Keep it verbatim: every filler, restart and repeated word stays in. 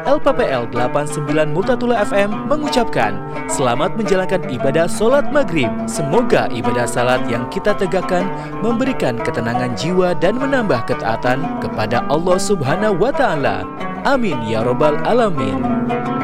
L P P L delapan puluh sembilan Multatula F M mengucapkan selamat menjalankan ibadah sholat maghrib. Semoga ibadah salat yang kita tegakkan memberikan ketenangan jiwa dan menambah ketaatan kepada Allah Subhanahu wa Ta'ala. Amin ya Rabbal Alamin.